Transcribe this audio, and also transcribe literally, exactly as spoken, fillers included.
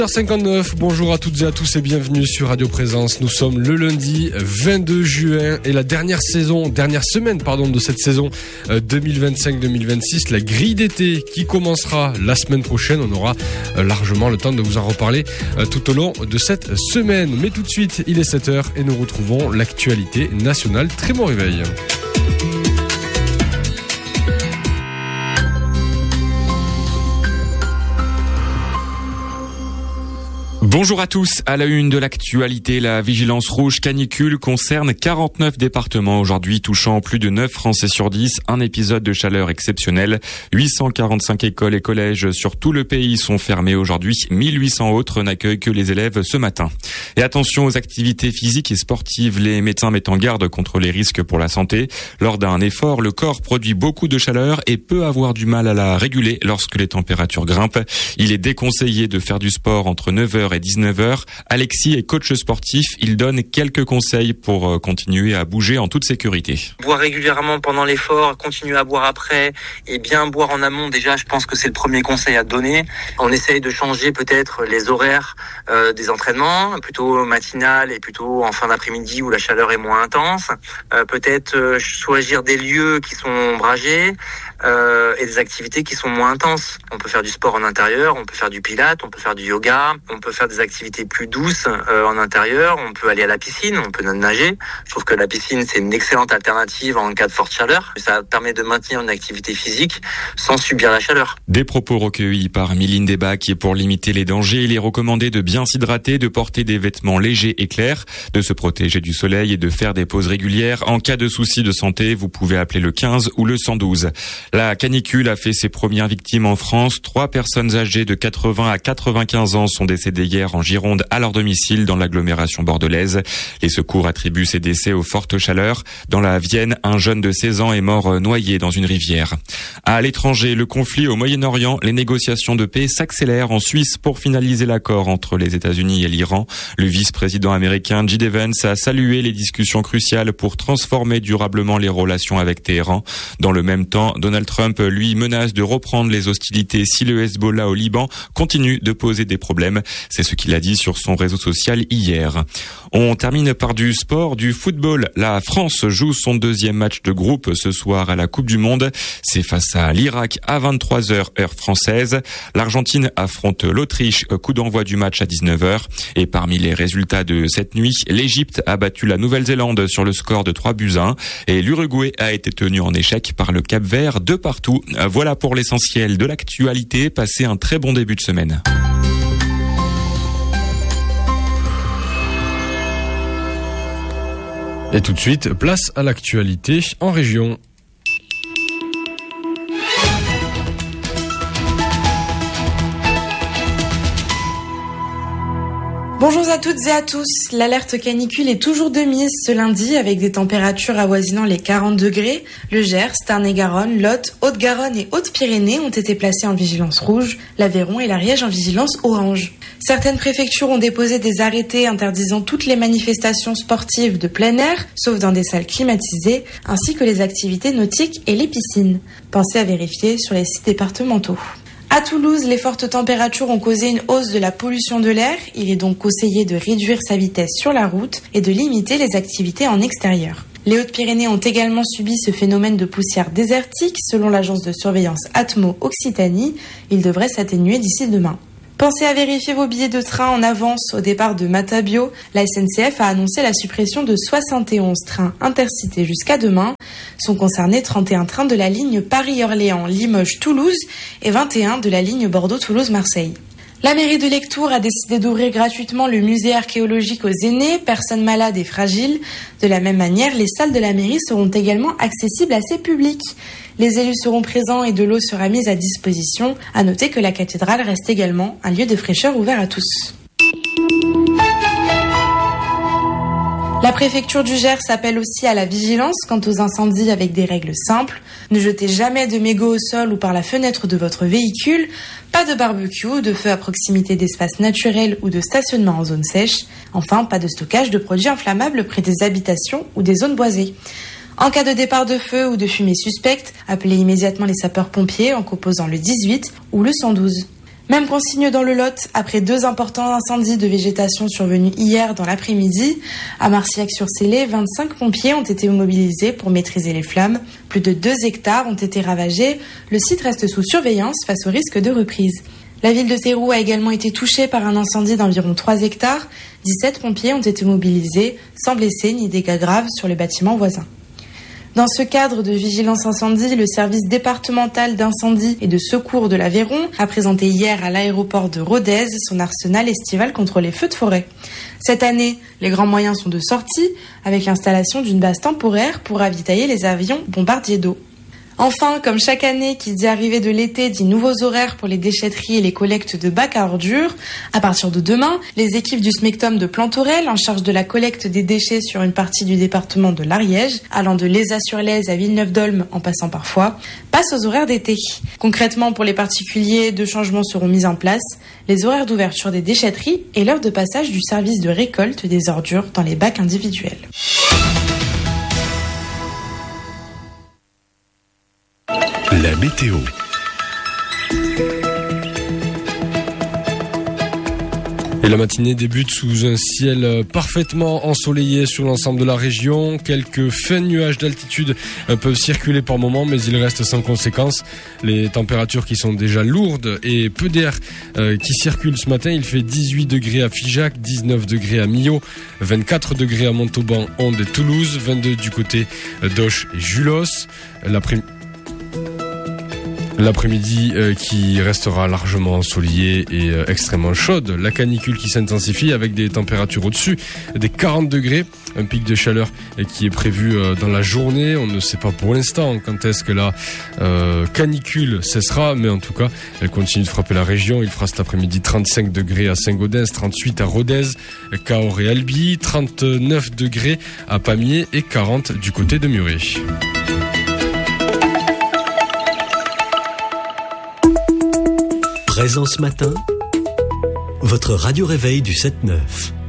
heure cinquante-neuf, bonjour à toutes et à tous et bienvenue sur Radio Présence. Nous sommes le lundi vingt-deux juin et la dernière saison, dernière semaine pardon de cette saison deux mille vingt-cinq deux mille vingt-six, la grille d'été qui commencera la semaine prochaine. On aura largement le temps de vous en reparler tout au long de cette semaine. Mais tout de suite, il est sept heures et nous retrouvons l'actualité nationale. Très bon réveil. Bonjour à tous. À la une de l'actualité, la vigilance rouge canicule concerne quarante-neuf départements aujourd'hui, touchant plus de neuf Français sur dix. Un épisode de chaleur exceptionnel. huit cent quarante-cinq écoles et collèges sur tout le pays sont fermés aujourd'hui. mille huit cents autres n'accueillent que les élèves ce matin. Et attention aux activités physiques et sportives. Les médecins mettent en garde contre les risques pour la santé. Lors d'un effort, le corps produit beaucoup de chaleur et peut avoir du mal à la réguler lorsque les températures grimpent. Il est déconseillé de faire du sport entre neuf heures et dix-neuf heures. Alexis est coach sportif. Il donne quelques conseils pour continuer à bouger en toute sécurité. Boire régulièrement pendant l'effort, continuer à boire après et bien boire en amont. Déjà, je pense que c'est le premier conseil à donner. On essaye de changer peut-être les horaires euh, des entraînements, plutôt matinal et plutôt en fin d'après-midi où la chaleur est moins intense. Euh, peut-être euh, choisir des lieux qui sont ombragés. Euh, et des activités qui sont moins intenses. On peut faire du sport en intérieur, on peut faire du pilates, on peut faire du yoga, on peut faire des activités plus douces euh, en intérieur, on peut aller à la piscine, on peut nager. Je trouve que la piscine, c'est une excellente alternative en cas de forte chaleur. Ça permet de maintenir une activité physique sans subir la chaleur. Des propos recueillis par Mylène Débat qui est pour limiter les dangers. Il est recommandé de bien s'hydrater, de porter des vêtements légers et clairs, de se protéger du soleil et de faire des pauses régulières. En cas de soucis de santé, vous pouvez appeler le quinze ou le cent douze. La canicule a fait ses premières victimes en France. Trois personnes âgées de quatre-vingts à quatre-vingt-quinze ans sont décédées hier en Gironde à leur domicile dans l'agglomération bordelaise. Les secours attribuent ces décès aux fortes chaleurs. Dans la Vienne, un jeune de seize ans est mort noyé dans une rivière. À l'étranger, le conflit au Moyen-Orient, les négociations de paix s'accélèrent en Suisse pour finaliser l'accord entre les États-Unis et l'Iran. Le vice-président américain J D Vance a salué les discussions cruciales pour transformer durablement les relations avec Téhéran. Dans le même temps, Donald Trump, lui, menace de reprendre les hostilités si le Hezbollah au Liban continue de poser des problèmes. C'est ce qu'il a dit sur son réseau social hier. On termine par du sport, du football. La France joue son deuxième match de groupe ce soir à la Coupe du Monde. C'est face à l'Irak à vingt-trois heures heure française. L'Argentine affronte l'Autriche, coup d'envoi du match à dix-neuf heures. Et parmi les résultats de cette nuit, l'Égypte a battu la Nouvelle-Zélande sur le score de trois buts à un. Et l'Uruguay a été tenu en échec par le Cap-Vert de partout. Voilà pour l'essentiel de l'actualité. Passez un très bon début de semaine. Et tout de suite, place à l'actualité en région. Bonjour à toutes et à tous. L'alerte canicule est toujours de mise ce lundi avec des températures avoisinant les quarante degrés. Le Gers, Tarn-et-Garonne, Lot, Haute-Garonne et Haute-Pyrénées ont été placés en vigilance rouge, l'Aveyron et l'Ariège en vigilance orange. Certaines préfectures ont déposé des arrêtés interdisant toutes les manifestations sportives de plein air, sauf dans des salles climatisées, ainsi que les activités nautiques et les piscines. Pensez à vérifier sur les sites départementaux. À Toulouse, les fortes températures ont causé une hausse de la pollution de l'air. Il est donc conseillé de réduire sa vitesse sur la route et de limiter les activités en extérieur. Les Hautes-Pyrénées ont également subi ce phénomène de poussière désertique. Selon l'agence de surveillance Atmo Occitanie, il devrait s'atténuer d'ici demain. Pensez à vérifier vos billets de train en avance au départ de Matabio. La S N C F a annoncé la suppression de soixante et onze trains intercités jusqu'à demain. Sont concernés trente et un trains de la ligne Paris-Orléans, Limoges-Toulouse et vingt et un de la ligne Bordeaux-Toulouse-Marseille. La mairie de Lectoure a décidé d'ouvrir gratuitement le musée archéologique aux aînés, personnes malades et fragiles. De la même manière, les salles de la mairie seront également accessibles à ses publics. Les élus seront présents et de l'eau sera mise à disposition. À noter que la cathédrale reste également un lieu de fraîcheur ouvert à tous. La préfecture du Gers appelle aussi à la vigilance quant aux incendies avec des règles simples. Ne jetez jamais de mégots au sol ou par la fenêtre de votre véhicule. Pas de barbecue ou de feu à proximité d'espaces naturels ou de stationnement en zone sèche. Enfin, pas de stockage de produits inflammables près des habitations ou des zones boisées. En cas de départ de feu ou de fumée suspecte, appelez immédiatement les sapeurs-pompiers en composant le dix-huit ou le cent douze. Même consigne dans le Lot, après deux importants incendies de végétation survenus hier dans l'après-midi. À Marcillac-sur-Célé, vingt-cinq pompiers ont été mobilisés pour maîtriser les flammes. Plus de deux hectares ont été ravagés. Le site reste sous surveillance face au risque de reprise. La ville de Théroux a également été touchée par un incendie d'environ trois hectares. dix-sept pompiers ont été mobilisés, sans blessés ni dégâts graves sur les bâtiments voisins. Dans ce cadre de vigilance incendie, le service départemental d'incendie et de secours de l'Aveyron a présenté hier à l'aéroport de Rodez son arsenal estival contre les feux de forêt. Cette année, les grands moyens sont de sortie, avec l'installation d'une base temporaire pour ravitailler les avions bombardiers d'eau. Enfin, comme chaque année qui dit arrivée de l'été dit nouveaux horaires pour les déchetteries et les collectes de bacs à ordures. À partir de demain, les équipes du SMECTOM de Plantorel, en charge de la collecte des déchets sur une partie du département de l'Ariège, allant de Lézat-sur-Lèze à Villeneuve-d'Olme en passant par Foix, passent aux horaires d'été. Concrètement, pour les particuliers, deux changements seront mis en place, les horaires d'ouverture des déchetteries et l'heure de passage du service de récolte des ordures dans les bacs individuels. La météo. Et la matinée débute sous un ciel parfaitement ensoleillé sur l'ensemble de la région. Quelques fins nuages d'altitude peuvent circuler par moments, mais ils restent sans conséquence. Les températures qui sont déjà lourdes et peu d'air euh, qui circule ce matin. Il fait dix-huit degrés à Figeac, dix-neuf degrés à Millau, vingt-quatre degrés à Montauban, Onde et Toulouse, vingt-deux du côté d'Auch et Julos. L'après- L'après-midi euh, qui restera largement ensoleillé et euh, extrêmement chaude. La canicule qui s'intensifie avec des températures au-dessus des quarante degrés. Un pic de chaleur euh, qui est prévu euh, dans la journée. On ne sait pas pour l'instant quand est-ce que la euh, canicule cessera. Mais en tout cas, elle continue de frapper la région. Il fera cet après-midi trente-cinq degrés à Saint-Gaudens, trente-huit à Rodez, Cahors et Albi, trente-neuf degrés à Pamiers et quarante du côté de Muret. Présent ce matin, votre radio réveil du sept neuf.